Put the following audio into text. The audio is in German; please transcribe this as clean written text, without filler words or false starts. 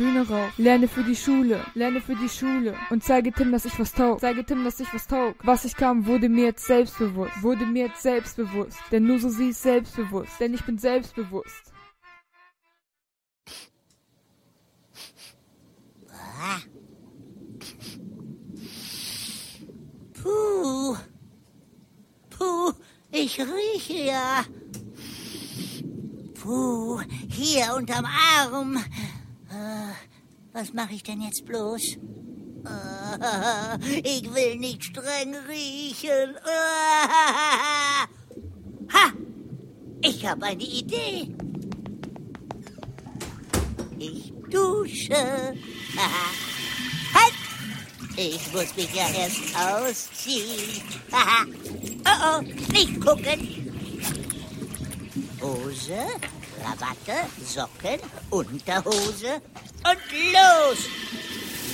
Bühne rauf. Lerne für die Schule. Lerne für die Schule. Und zeige Tim, dass ich was taug. Zeige Tim, dass ich was taug. Was ich kam, wurde mir jetzt selbstbewusst. Wurde mir jetzt selbstbewusst. Denn nur so sie ist selbstbewusst. Denn ich bin selbstbewusst. Puh. Puh, ich rieche ja. Puh, hier unterm Arm. Was mache ich denn jetzt bloß? Ich will nicht streng riechen. Ha! Ich habe eine Idee. Ich dusche. Halt! Ich muss mich ja erst ausziehen. Oh, nicht gucken. Hose, Krawatte, Socken, Unterhose und los!